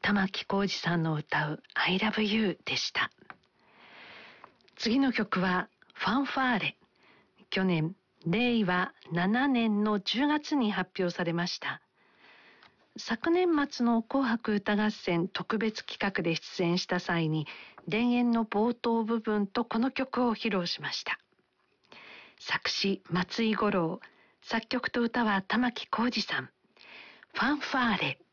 玉置浩二さんの歌う I love you でした。次の曲はファンファーレ。去年令和7年の10月に発表されました。昨年末の紅白歌合戦特別企画で出演した際に田園の冒頭部分とこの曲を披露しました。作詞松井五郎、作曲と歌は玉置浩二さん。ファンファーレ。